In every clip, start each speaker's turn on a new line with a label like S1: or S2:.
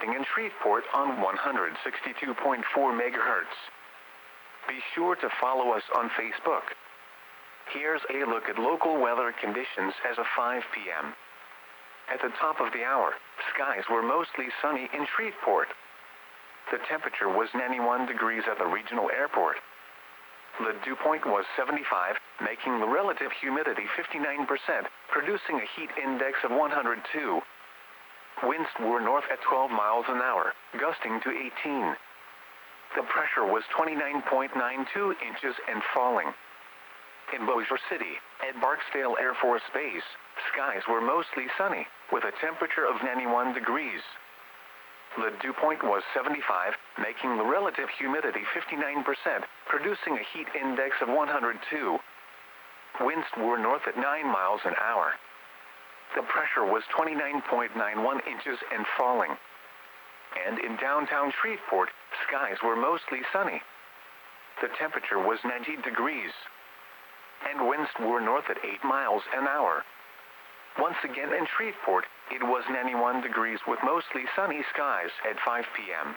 S1: broadcasting in Shreveport on 162.4 megahertz. Be sure to follow us on Facebook. Here's a look at local weather conditions as of 5 p.m. At the top of the hour, skies were mostly sunny in Shreveport. The temperature was 91 degrees at the regional airport. The dew point was 75, making the relative humidity 59%, producing a heat index of 102. Winds were north at 12 miles an hour, gusting to 18. The pressure was 29.92 inches and falling. In Bossier City, at Barksdale Air Force Base, skies were mostly sunny, with a temperature of 91 degrees. The dew point was 75, making the relative humidity 59%, producing a heat index of 102. Winds were north at 9 miles an hour. The pressure was 29.91 inches and falling. And in downtown Shreveport, skies were mostly sunny. The temperature was 90 degrees. And winds were north at 8 miles an hour. Once again in Shreveport, it was 91 degrees with mostly sunny skies at 5 p.m.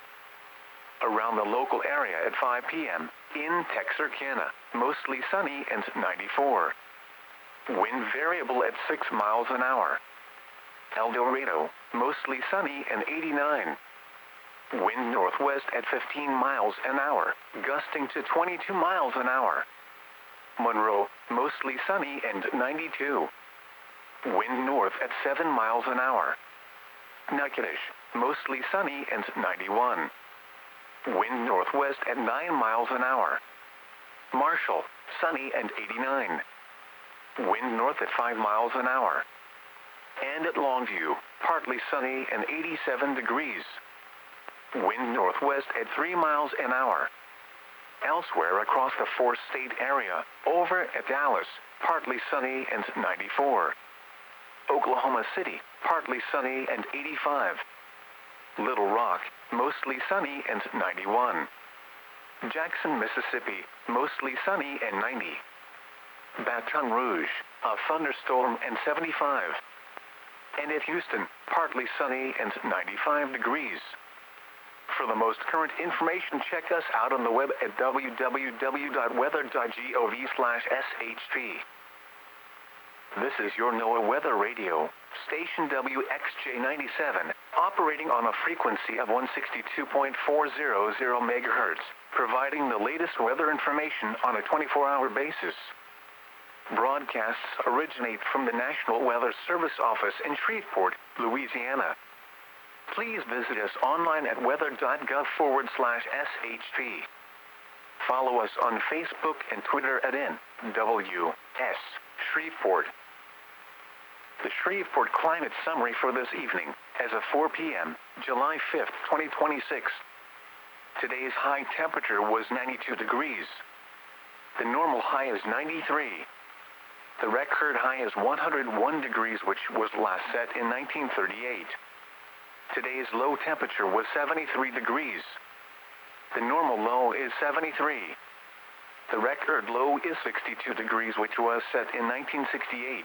S1: Around the local area at 5 p.m., in Texarkana, mostly sunny and 94. Wind variable at 6 miles an hour. El Dorado, mostly sunny and 89. Wind northwest at 15 miles an hour, gusting to 22 miles an hour. Monroe, mostly sunny and 92. Wind north at 7 miles an hour. Natchitoches, mostly sunny and 91. Wind northwest at 9 miles an hour. Marshall, sunny and 89. Wind north at 5 miles an hour. And at Longview, partly sunny and 87 degrees. Wind northwest at 3 miles an hour. Elsewhere across the four-state area, over at Dallas, partly sunny and 94. Oklahoma City, partly sunny and 85. Little Rock, mostly sunny and 91. Jackson, Mississippi, mostly sunny and 90. Baton Rouge, a thunderstorm and 75. And at Houston, partly sunny and 95 degrees. For the most current information, check us out on the web at www.weather.gov/shp. This is your NOAA Weather Radio, station WXJ97, operating on a frequency of 162.400 megahertz, providing the latest weather information on a 24-hour basis. Broadcasts originate from the National Weather Service office in Shreveport, Louisiana. Please visit us online at weather.gov/shp. Follow us on Facebook and Twitter at NWS Shreveport. The Shreveport Climate Summary for this evening, as of 4 p.m., July 5th, 2026. Today's high temperature was 92 degrees. The normal high is 93. The record high is 101 degrees, which was last set in 1938. Today's low temperature was 73 degrees. The normal low is 73. The record low is 62 degrees, which was set in 1968.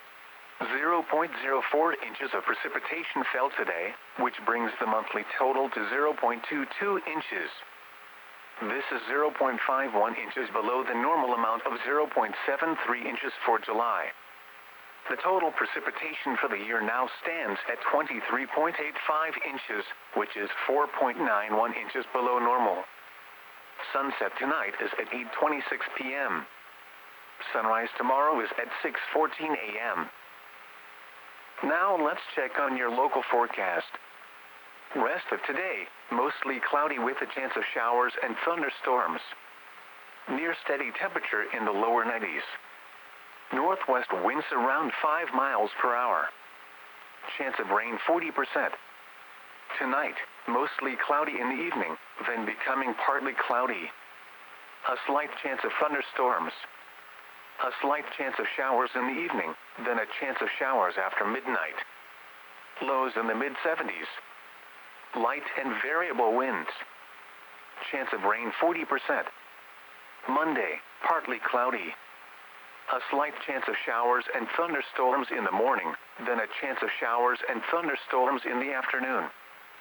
S1: 0.04 inches of precipitation fell today, which brings the monthly total to 0.22 inches. This is 0.51 inches below the normal amount of 0.73 inches for July. The total precipitation for the year now stands at 23.85 inches, which is 4.91 inches below normal. Sunset tonight is at 8:26 p.m. Sunrise tomorrow is at 6:14 a.m. Now let's check on your local forecast. Rest of today, mostly cloudy with a chance of showers and thunderstorms. Near steady temperature in the lower 90s. Northwest winds around 5 miles per hour. Chance of rain 40%. Tonight, mostly cloudy in the evening, then becoming partly cloudy. A slight chance of thunderstorms. A slight chance of showers in the evening, then a chance of showers after midnight. Lows in the mid-70s. Light and variable winds. Chance of rain 40%. Monday, partly cloudy. A slight chance of showers and thunderstorms in the morning, then a chance of showers and thunderstorms in the afternoon.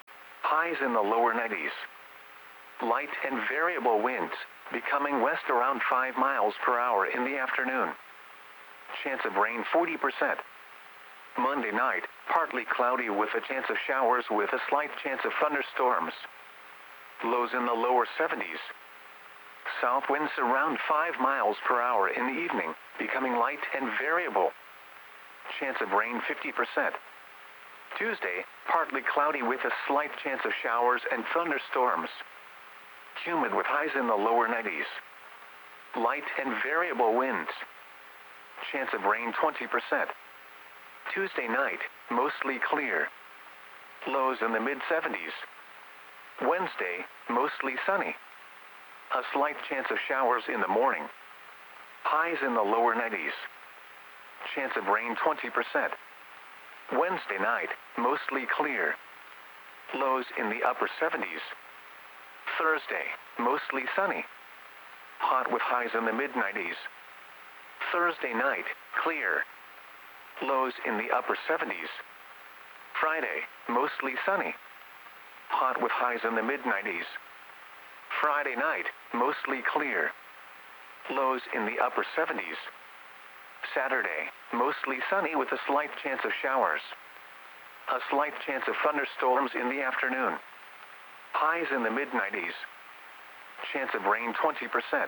S1: Highs in the lower 90s. Light and variable winds, becoming west around 5 miles per hour in the afternoon. Chance of rain 40%. Monday night, partly cloudy with a chance of showers with a slight chance of thunderstorms. Lows in the lower 70s. South winds around 5 miles per hour in the evening, becoming light and variable. Chance of rain 50%. Tuesday, partly cloudy with a slight chance of showers and thunderstorms. Humid with highs in the lower 90s. Light and variable winds. Chance of rain 20%. Tuesday night, mostly clear. Lows in the mid-70s. Wednesday, mostly sunny. A slight chance of showers in the morning. Highs in the lower 90s. Chance of rain 20%. Wednesday night, mostly clear. Lows in the upper 70s. Thursday, mostly sunny. Hot with highs in the mid-90s. Thursday night, clear. Lows in the upper 70s. Friday, mostly sunny. Hot with highs in the mid-90s. Friday night, mostly clear. Lows in the upper 70s. Saturday, mostly sunny with a slight chance of showers. A slight chance of thunderstorms in the afternoon. Highs in the mid-90s. Chance of rain 20%.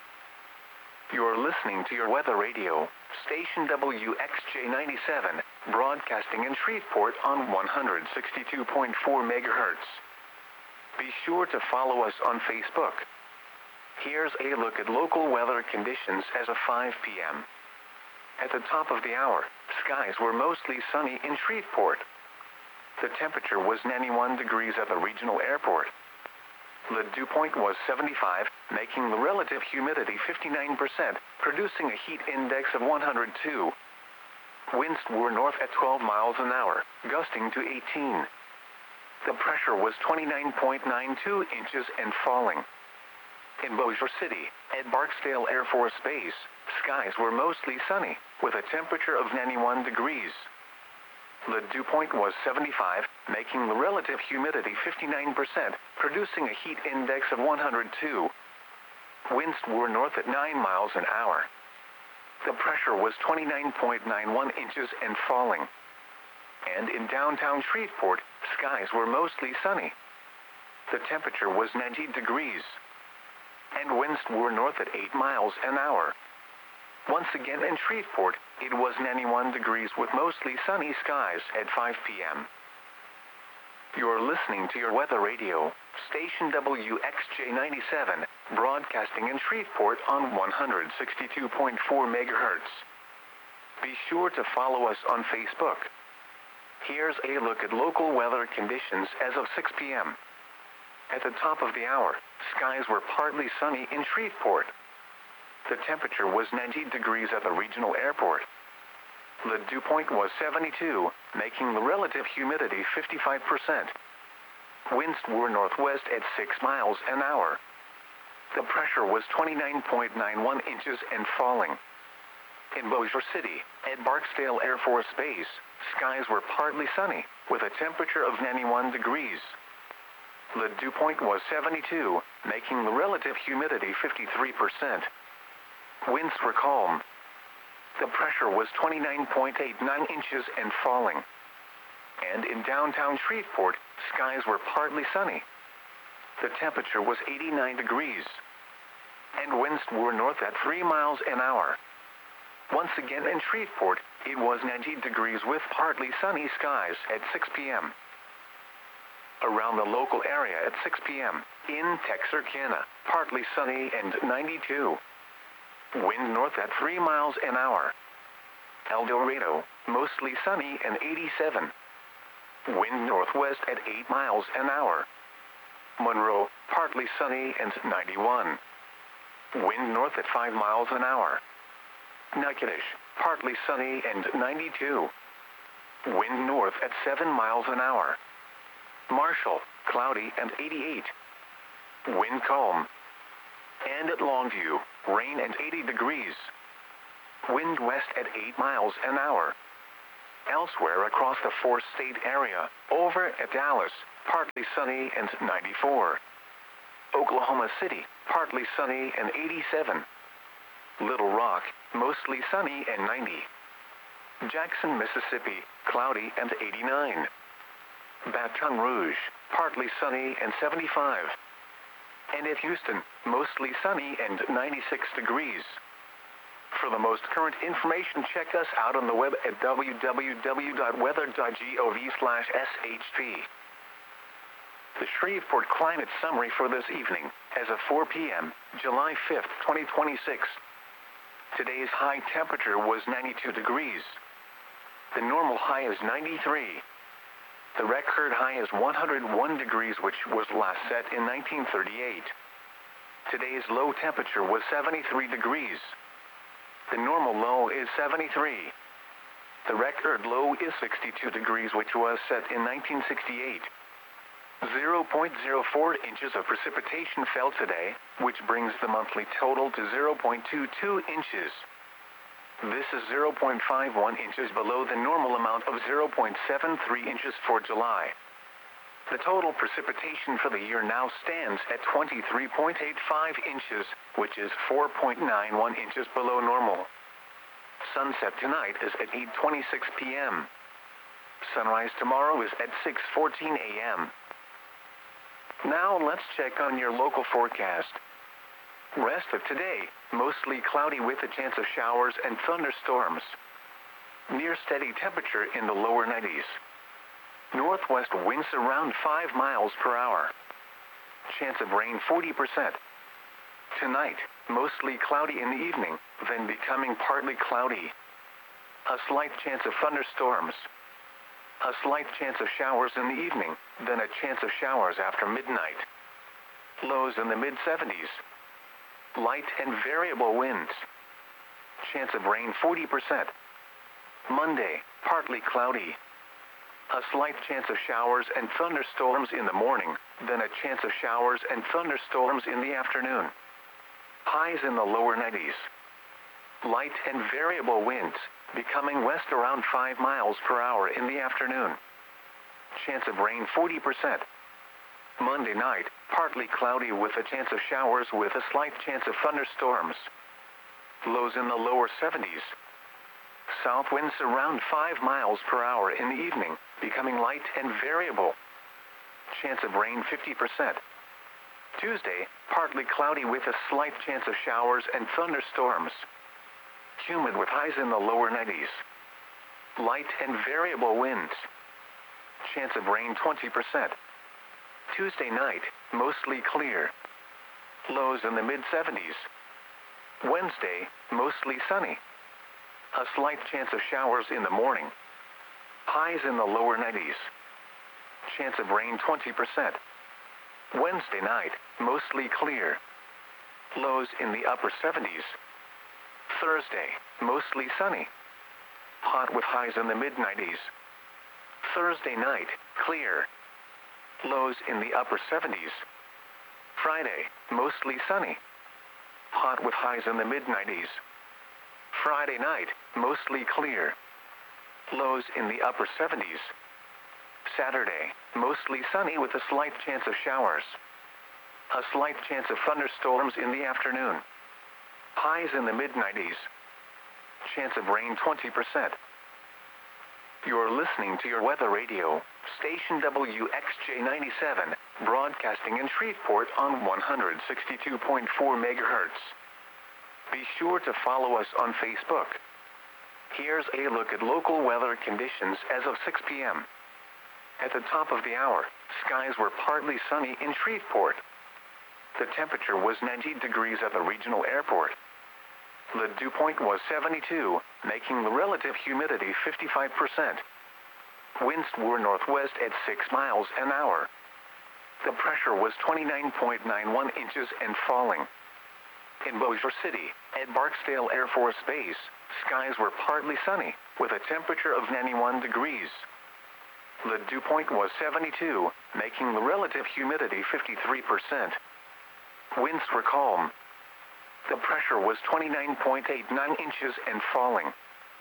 S1: You're listening to your weather radio, station WXJ97, broadcasting in Shreveport on 162.4 megahertz. Be sure to follow us on Facebook. Here's a look at local weather conditions as of 5 p.m. At the top of the hour, skies were mostly sunny in Shreveport. The temperature was 91 degrees at the regional airport. The dew point was 75, making the relative humidity 59%, producing a heat index of 102. Winds were north at 12 miles an hour, gusting to 18. The pressure was 29.92 inches and falling. In Bossier City, at Barksdale Air Force Base, skies were mostly sunny, with a temperature of 91 degrees. The dew point was 75, making the relative humidity 59%, producing a heat index of 102. Winds were north at 9 miles an hour. The pressure was 29.91 inches and falling. And in downtown Shreveport, skies were mostly sunny. The temperature was 90 degrees. And winds were north at 8 miles an hour. Once again in Shreveport, it was 91 degrees with mostly sunny skies at 5 p.m. You're listening to your weather radio, station WXJ97, broadcasting in Shreveport on 162.4 megahertz. Be sure to follow us on Facebook. Here's a look at local weather conditions as of 6 p.m. At the top of the hour, skies were partly sunny in Shreveport. The temperature was 90 degrees at the regional airport. The dew point was 72, making the relative humidity 55%. Winds were northwest at 6 miles an hour. The pressure was 29.91 inches and falling. In Bossier City, at Barksdale Air Force Base, skies were partly sunny, with a temperature of 91 degrees. The dew point was 72, making the relative humidity 53%. Winds were calm. The pressure was 29.89 inches and falling. And in downtown Shreveport, skies were partly sunny. The temperature was 89 degrees. And winds were north at 3 miles an hour. Once again in Shreveport, it was 90 degrees with partly sunny skies at 6 p.m. Around the local area at 6 p.m., in Texarkana, partly sunny and 92. Wind north at 3 miles an hour. El Dorado, mostly sunny and 87. Wind northwest at 8 miles an hour. Monroe, partly sunny and 91. Wind north at 5 miles an hour. Natchitoches, partly sunny and 92. Wind north at 7 miles an hour. Marshall, cloudy and 88. Wind calm. And at Longview, rain and 80 degrees. Wind west at 8 miles an hour. Elsewhere across the four-state area, over at Dallas, partly sunny and 94. Oklahoma City, partly sunny and 87. Little Rock, mostly sunny and 90. Jackson, Mississippi, cloudy and 89. Baton Rouge, partly sunny and 75. And at Houston, mostly sunny and 96 degrees. For the most current information, check us out on the web at www.weather.gov/SHP. The Shreveport Climate Summary for this evening, as of 4 p.m., July 5th, 2026. Today's high temperature was 92 degrees. The normal high is 93. The record high is 101 degrees, which was last set in 1938. Today's low temperature was 73 degrees. The normal low is 73. The record low is 62 degrees, which was set in 1968. 0.04 inches of precipitation fell today, which brings the monthly total to 0.22 inches. This is 0.51 inches below the normal amount of 0.73 inches for July. The total precipitation for the year now stands at 23.85 inches, which is 4.91 inches below normal. Sunset tonight is at 8:26 p.m. Sunrise tomorrow is at 6:14 a.m. Now let's check on your local forecast. Rest of today, mostly cloudy with a chance of showers and thunderstorms. Near steady temperature in the lower 90s. Northwest winds around 5 miles per hour. Chance of rain 40%. Tonight, mostly cloudy in the evening, then becoming partly cloudy. A slight chance of thunderstorms. A slight chance of showers in the evening, then a chance of showers after midnight. Lows in the mid-70s. Light and variable winds. Chance of rain 40%. Monday, partly cloudy. A slight chance of showers and thunderstorms in the morning, then a chance of showers and thunderstorms in the afternoon. Highs in the lower 90s. Light and variable winds, becoming west around 5 miles per hour in the afternoon. Chance of rain 40%. Monday night, partly cloudy with a chance of showers with a slight chance of thunderstorms. Lows in the lower 70s. South winds around 5 miles per hour in the evening, becoming light and variable. Chance of rain 50%. Tuesday, partly cloudy with a slight chance of showers and thunderstorms. Humid with highs in the lower 90s. Light and variable winds. Chance of rain 20%. Tuesday night, mostly clear. Lows in the mid-70s. Wednesday, mostly sunny. A slight chance of showers in the morning. Highs in the lower 90s. Chance of rain 20%. Wednesday night, mostly clear. Lows in the upper 70s. Thursday, mostly sunny. Hot with highs in the mid-90s. Thursday night, clear. Lows in the upper 70s. Friday, mostly sunny. Hot with highs in the mid-90s. Friday night, mostly clear. Lows in the upper 70s. Saturday, mostly sunny with a slight chance of showers. A slight chance of thunderstorms in the afternoon. Highs in the mid-90s. Chance of rain 20%. You're listening to your weather radio, station WXJ97, broadcasting in Shreveport on 162.4 megahertz. Be sure to follow us on Facebook. Here's a look at local weather conditions as of 6 p.m. At the top of the hour, skies were partly sunny in Shreveport. The temperature was 90 degrees at the regional airport. The dew point was 72, making the relative humidity 55%. Winds were northwest at 6 miles an hour. The pressure was 29.91 inches and falling. In Bossier City, at Barksdale Air Force Base, skies were partly sunny, with a temperature of 91 degrees. The dew point was 72, making the relative humidity 53%. Winds were calm. The pressure was 29.89 inches and falling.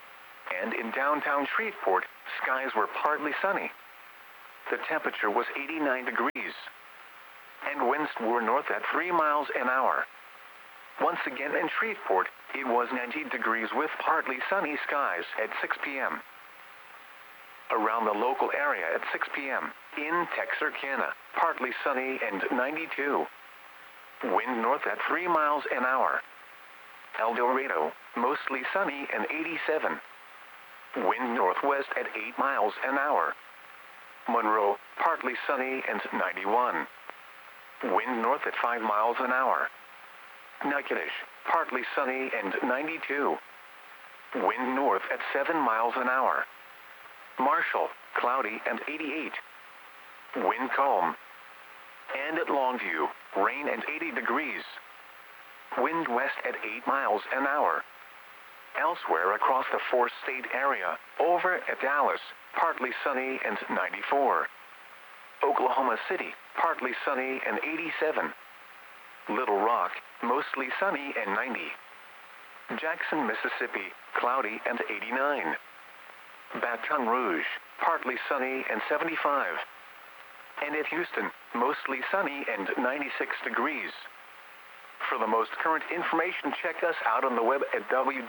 S1: and in downtown Shreveport, skies were partly sunny. The temperature was 89 degrees, and winds were north at 3 miles an hour. Once again in Shreveport, it was 90 degrees with partly sunny skies at 6 p.m. Around the local area at 6 p.m., in Texarkana, partly sunny and 92. Wind north at 3 miles an hour. El Dorado, mostly sunny and 87. Wind northwest at 8 miles an hour. Monroe, partly sunny and 91. Wind north at 5 miles an hour. Natchitoches, partly sunny and 92. Wind north at 7 miles an hour. Marshall, cloudy and 88. Wind calm. And at Longview, rain and 80 degrees. Wind west at 8 miles an hour. Elsewhere across the four-state area, over at Dallas, partly sunny and 94. Oklahoma City, partly sunny and 87. Little Rock, mostly sunny and 90. Jackson, Mississippi, cloudy and 89. Baton Rouge, partly sunny and 75. And at Houston, mostly sunny and 96 degrees. For the most current information, check us out on the web at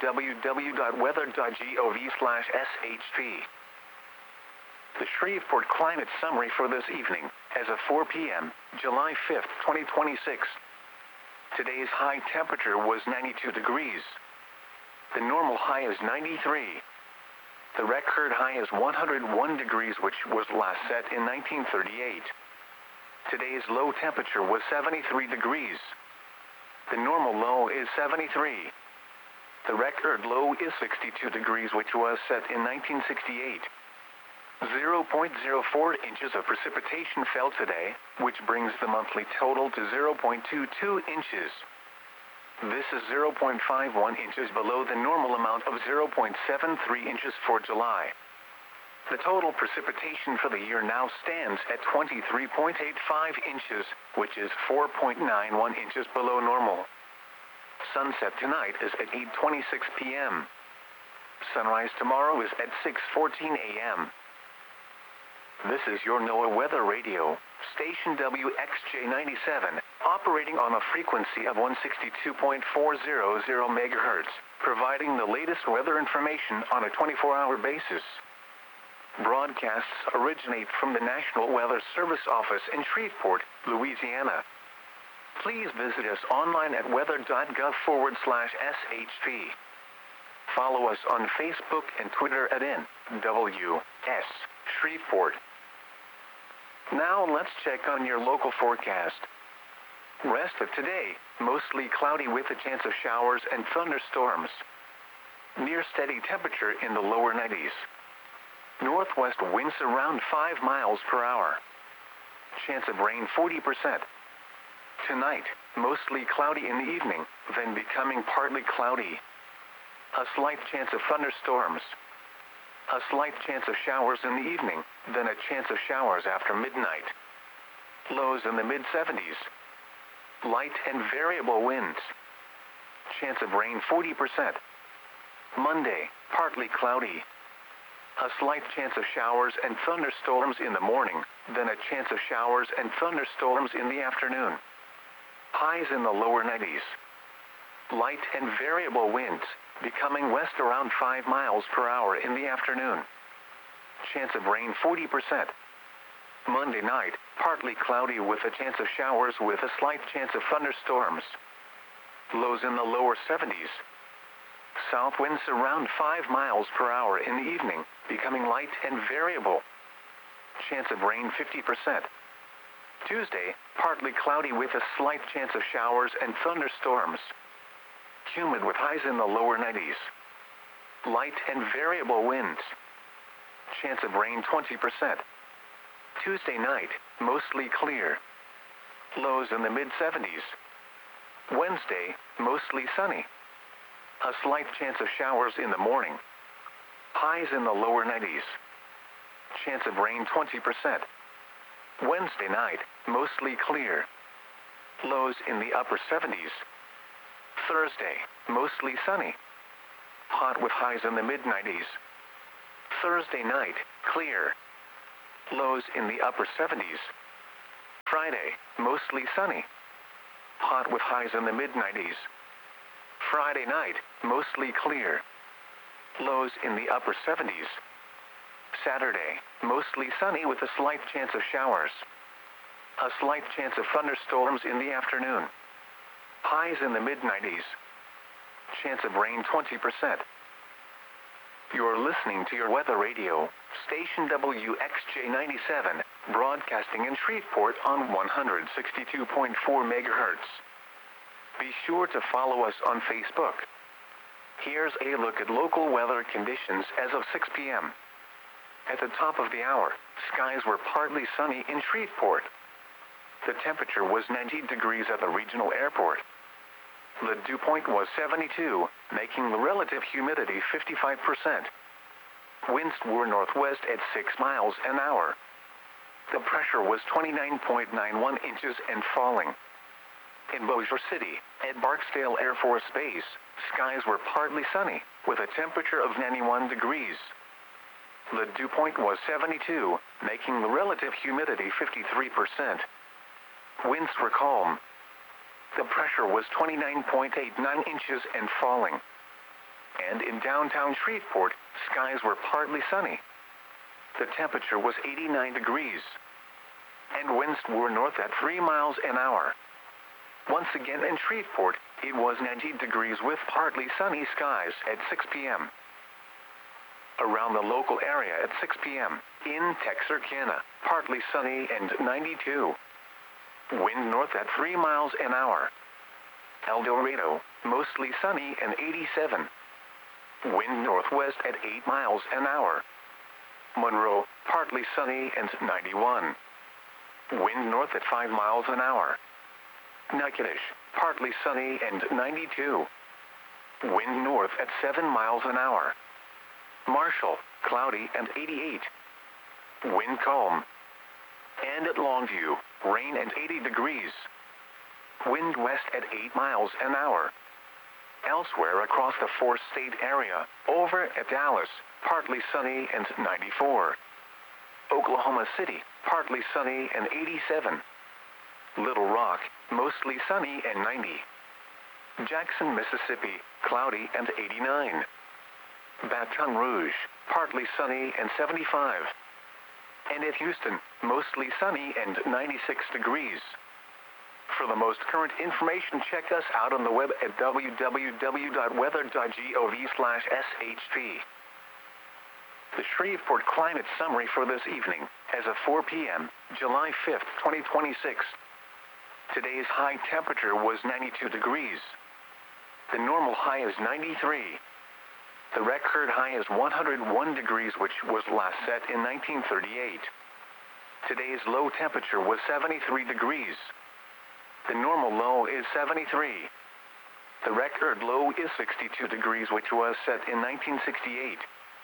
S1: www.weather.gov/SHP. The Shreveport Climate Summary for this evening, as of 4 p.m., July 5th, 2026. Today's high temperature was 92 degrees. The normal high is 93. The record high is 101 degrees, which was last set in 1938. Today's low temperature was 73 degrees. The normal low is 73. The record low is 62 degrees, which was set in 1968. 0.04 inches of precipitation fell today, which brings the monthly total to 0.22 inches. This is 0.51 inches below the normal amount of 0.73 inches for July. The total precipitation for the year now stands at 23.85 inches, which is 4.91 inches below normal. Sunset tonight is at 8:26 p.m. Sunrise tomorrow is at 6:14 a.m. This is your NOAA Weather Radio, station WXJ97, operating on a frequency of 162.400 MHz, providing the latest weather information on a 24-hour basis. Broadcasts originate from the National Weather Service office in Shreveport, Louisiana. Please visit us online at weather.gov/SHP. Follow us on Facebook and Twitter at NWS Shreveport. Now let's check on your local forecast. Rest of today, mostly cloudy with a chance of showers and thunderstorms. Near steady temperature in the lower 90s. Northwest winds around 5 miles per hour. Chance of rain 40%. Tonight, mostly cloudy in the evening, then becoming partly cloudy. A slight chance of thunderstorms. A slight chance of showers in the evening, then a chance of showers after midnight. Lows in the mid-70s. Light and variable winds. Chance of rain 40%. Monday, partly cloudy. A slight chance of showers and thunderstorms in the morning, then a chance of showers and thunderstorms in the afternoon. Highs in the lower 90s. Light and variable winds, becoming west around 5 miles per hour in the afternoon. Chance of rain 40%. Monday night, partly cloudy with a chance of showers with a slight chance of thunderstorms. Lows in the lower 70s. South winds around 5 miles per hour in the evening, becoming light and variable. Chance of rain 50%. Tuesday, partly cloudy with a slight chance of showers and thunderstorms. Humid with highs in the lower 90s. Light and variable winds. Chance of rain 20%. Tuesday night, mostly clear. Lows in the mid-70s. Wednesday, mostly sunny. A slight chance of showers in the morning. Highs in the lower 90s. Chance of rain 20%. Wednesday night, mostly clear. Lows in the upper 70s. Thursday, mostly sunny. Hot with highs in the mid-90s. Thursday night, clear. Lows in the upper 70s. Friday, mostly sunny. Hot with highs in the mid-90s. Friday night, mostly clear. Lows in the upper 70s. Saturday, mostly sunny with a slight chance of showers. A slight chance of thunderstorms in the afternoon. Highs in the mid-90s. Chance of rain 20%. You're listening to your weather radio, station WXJ97, broadcasting in Shreveport on 162.4 megahertz. Be sure to follow us on Facebook. Here's a look at local weather conditions as of 6 p.m. At the top of the hour, skies were partly sunny in Shreveport. The temperature was 90 degrees at the regional airport. The dew point was 72, making the relative humidity 55%. Winds were northwest at 6 miles an hour. The pressure was 29.91 inches and falling. In Bossier City, at Barksdale Air Force Base, skies were partly sunny, with a temperature of 91 degrees. The dew point was 72, making the relative humidity 53%. Winds were calm. The pressure was 29.89 inches and falling. And in downtown Shreveport, skies were partly sunny. The temperature was 89 degrees. And winds were north at 3 miles an hour. Once again in Shreveport, it was 90 degrees with partly sunny skies at 6 p.m. Around the local area at 6 p.m., in Texarkana, partly sunny and 92. Wind north at 3 miles an hour. El Dorado, mostly sunny and 87. Wind northwest at 8 miles an hour. Monroe, partly sunny and 91. Wind north at 5 miles an hour. Natchitoches, partly sunny and 92. Wind north at 7 miles an hour. Marshall, cloudy and 88. Wind calm. And at Longview, rain and 80 degrees. Wind west at 8 miles an hour. Elsewhere across the four-state area, over at Dallas, partly sunny and 94. Oklahoma City, partly sunny and 87. Little Rock, mostly sunny and 90. Jackson, Mississippi, cloudy and 89. Baton Rouge, partly sunny and 75. And at Houston, mostly sunny and 96 degrees. For the most current information, check us out on the web at www.weather.gov/shp. The Shreveport Climate Summary for this evening, as of 4 p.m., July 5th, 2026. Today's high temperature was 92 degrees. The normal high is 93. The record high is 101 degrees, which was last set in 1938. Today's low temperature was 73 degrees. The normal low is 73. The record low is 62 degrees, which was set in 1968.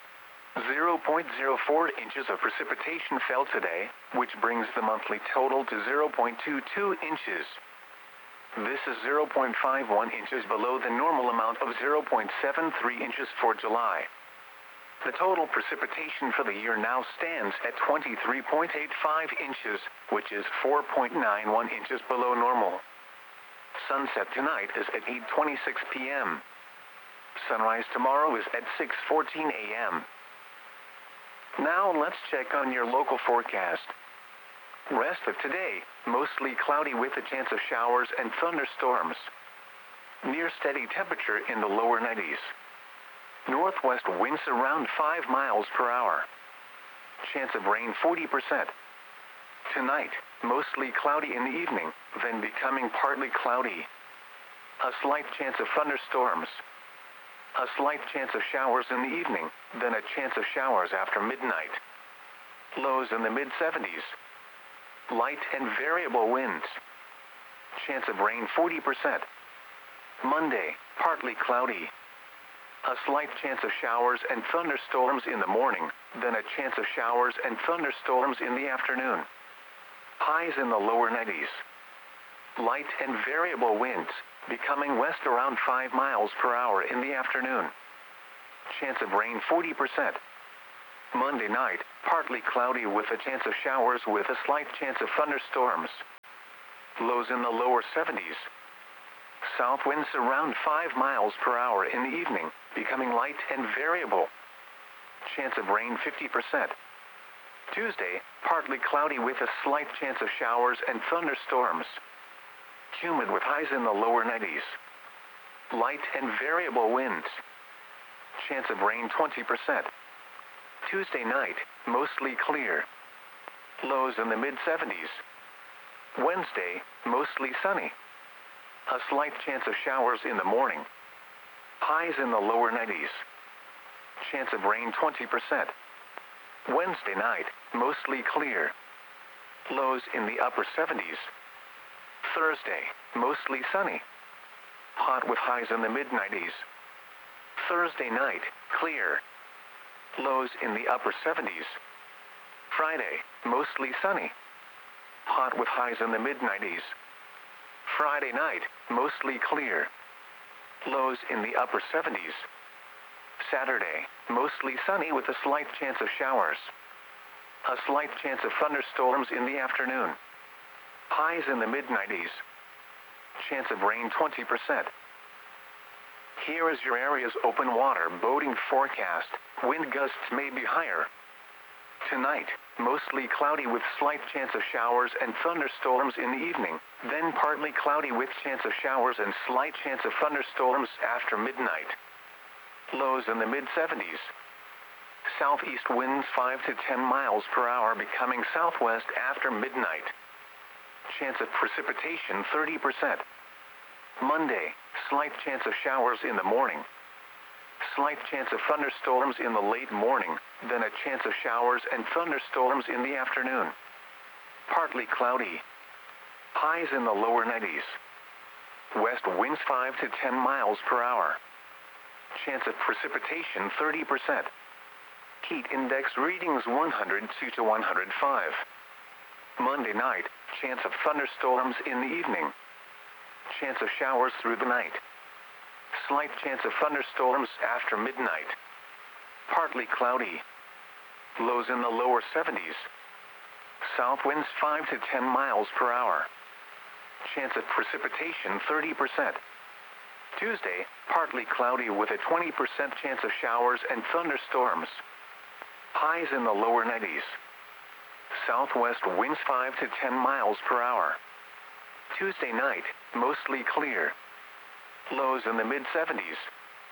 S1: 0.04 inches of precipitation fell today, which brings the monthly total to 0.22 inches. This is 0.51 inches below the normal amount of 0.73 inches for July. The total precipitation for the year now stands at 23.85 inches, which is 4.91 inches below normal. Sunset tonight is at 8:26 p.m. Sunrise tomorrow is at 6:14 a.m. Now let's check on your local forecast. Rest of today, mostly cloudy with a chance of showers and thunderstorms. Near steady temperature in the lower 90s. Northwest winds around 5 miles per hour. Chance of rain 40%. Tonight, mostly cloudy in the evening, then becoming partly cloudy. A slight chance of thunderstorms. A slight chance of showers in the evening, then a chance of showers after midnight. Lows in the mid-70s. Light and variable winds. Chance of rain 40%. Monday, partly cloudy. A slight chance of showers and thunderstorms in the morning, then a chance of showers and thunderstorms in the afternoon. Highs in the lower 90s. Light and variable winds, becoming west around 5 miles per hour in the afternoon. Chance of rain 40%. Monday night, partly cloudy with a chance of showers with a slight chance of thunderstorms. Lows in the lower 70s. South winds around 5 miles per hour in the evening, becoming light and variable. Chance of rain 50%. Tuesday, partly cloudy with a slight chance of showers and thunderstorms. Humid with highs in the lower 90s. Light and variable winds. Chance of rain 20%. Tuesday night, mostly clear. Lows in the mid-70s. Wednesday, mostly sunny. A slight chance of showers in the morning. Highs in the lower 90s. Chance of rain 20%. Wednesday night, mostly clear. Lows in the upper 70s. Thursday, mostly sunny. Hot with highs in the mid-90s. Thursday night, clear. Lows in the upper 70s. Friday, mostly sunny. Hot with highs in the mid-90s. Friday night, mostly clear. Lows in the upper 70s. Saturday, mostly sunny with a slight chance of showers. A slight chance of thunderstorms in the afternoon. Highs in the mid-90s. Chance of rain 20%. Here is your area's open water boating forecast. Wind gusts may be higher. Tonight, mostly cloudy with slight chance of showers and thunderstorms in the evening, then partly cloudy with chance of showers and slight chance of thunderstorms after midnight. Lows in the mid-70s. Southeast winds 5 to 10 miles per hour becoming southwest after midnight. Chance of precipitation 30%. Monday, slight chance of showers in the morning. Slight chance of thunderstorms in the late morning, then a chance of showers and thunderstorms in the afternoon. Partly cloudy. Highs in the lower 90s. West winds 5 to 10 miles per hour. Chance of precipitation 30%. Heat index readings 102 to 105. Monday night, chance of thunderstorms in the evening. Chance of showers through the night. Slight chance of thunderstorms after midnight. Partly cloudy. Lows in the lower 70s. South winds 5 to 10 miles per hour. Chance of precipitation 30%. Tuesday, partly cloudy with a 20% chance of showers and thunderstorms. Highs in the lower 90s. Southwest winds 5 to 10 miles per hour. Tuesday night, mostly clear. Lows in the mid-70s.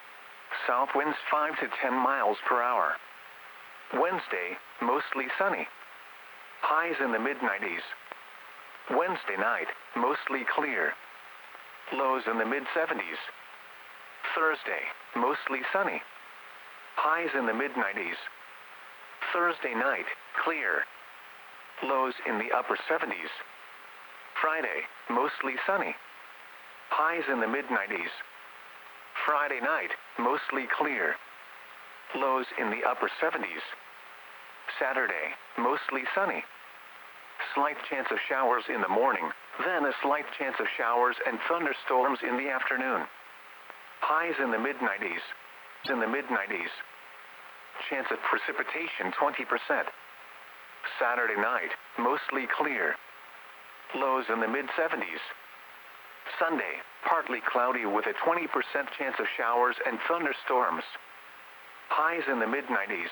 S1: South winds 5 to 10 miles per hour. Wednesday, mostly sunny. Highs in the mid-90s. Wednesday night, mostly clear. Lows in the mid-70s. Thursday, mostly sunny. Highs in the mid-90s. Thursday night, clear. Lows in the upper 70s. Friday, mostly sunny. Highs in the mid-90s. Friday night, mostly clear. Lows in the upper 70s. Saturday, mostly sunny. Slight chance of showers in the morning, then a slight chance of showers and thunderstorms in the afternoon. Highs in the mid-90s. In the mid-90s. Chance of precipitation 20%. Saturday night, mostly clear. Lows in the mid-70s. Sunday, partly cloudy with a 20% chance of showers and thunderstorms. Highs in the mid-90s.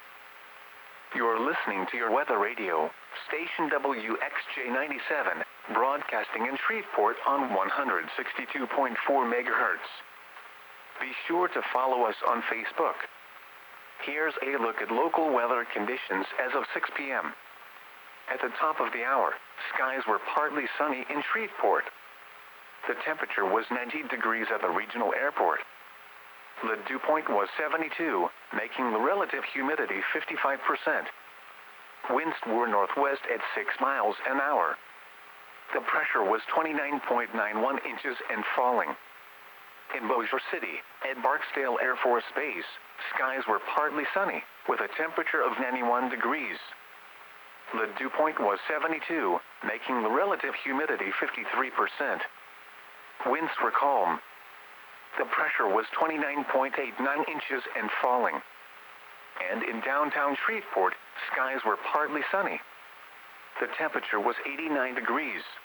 S1: You're listening to your weather radio, station WXJ97, broadcasting in Shreveport on 162.4 megahertz. Be sure to follow us on Facebook. Here's a look at local weather conditions as of 6 p.m. At the top of the hour, skies were partly sunny in Shreveport. The temperature was 90 degrees at the regional airport. The dew point was 72, making the relative humidity 55%. Winds were northwest at 6 miles an hour. The pressure was 29.91 inches and falling. In Bossier City, at Barksdale Air Force Base, skies were partly sunny, with a temperature of 91 degrees. The dew point was 72, making the relative humidity 53%. Winds were calm. The pressure was 29.89 inches and falling. and in downtown Shreveport, skies were partly sunny. The temperature was 89 degrees,